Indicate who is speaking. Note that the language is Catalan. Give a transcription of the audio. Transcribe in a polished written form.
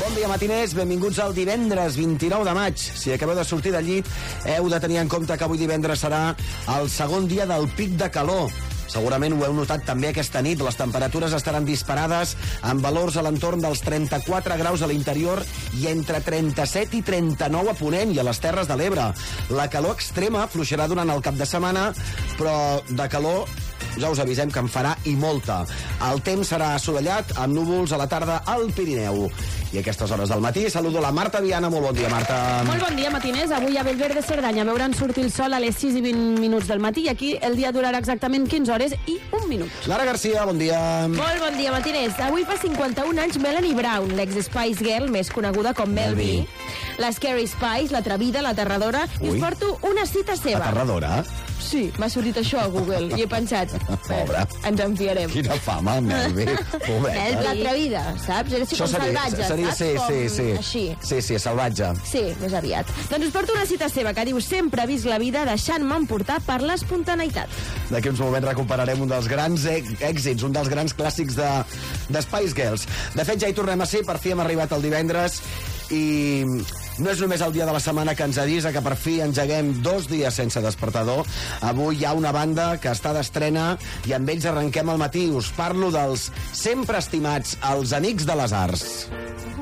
Speaker 1: Bon dia, matiners. Benvinguts al divendres 29 de maig. Si acabeu de sortir del llit, heu de tenir en compte que avui divendres serà el segon dia del pic de calor. Segurament ho heu notat també aquesta nit. Les temperatures estaran disparades amb valors a l'entorn dels 34 graus a l'interior i entre 37 i 39 a Ponent i a les Terres de l'Ebre. La calor extrema fluixarà durant el cap de setmana, però de calor ja us avisem que en farà i molta. El temps serà assolellat, amb núvols a la tarda al Pirineu. I a aquestes hores del matí saludo la Marta Viana. Molt bon dia, Marta.
Speaker 2: Molt bon dia, matiners. Avui a Bellver de Cerdanya veuran sortir el sol a les 6 i 20 minuts del matí i aquí el dia durarà exactament 15 hores i 1 minut.
Speaker 1: Lara Garcia, bon dia.
Speaker 3: Molt bon dia, matiners. Avui fa 51 anys Melanie Brown, l'ex-Spice Girl, més coneguda com Mel B. La Scary Spice, l'atrevida, l'aterradora, i us porto una cita seva.
Speaker 1: Aterradora?
Speaker 3: Sí, m'ha sortit això a Google i he pensat,
Speaker 1: Pobre.
Speaker 3: ens en fiarem.
Speaker 1: Quina fama, Mel B. Pobreta.
Speaker 3: L'atrevida, saps? Era com salvatge, saps?
Speaker 1: Sí.
Speaker 3: Així.
Speaker 1: Sí, salvatge.
Speaker 3: Sí, més aviat. Doncs us porto una cita seva que diu: sempre he vist la vida deixant-me emportar per l'espontaneïtat.
Speaker 1: D'aquí uns moments recuperarem un dels grans èxits, un dels grans clàssics de Spice Girls. De fet, ja hi tornem a ser, per fi hem arribat el divendres i no és només el dia de la setmana que ens avisa que per fi engeguem 2 dies sense despertador. Avui hi ha una banda que està d'estrena i amb ells arrenquem el matí. Us parlo dels sempre estimats Els Amics de les Arts.